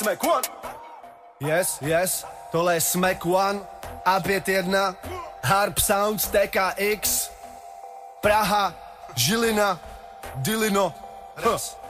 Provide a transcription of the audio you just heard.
Smack One. Yes, tohle je Smack One, A51, Harp Sounds, TKX, Praha, Žilina, Dilino.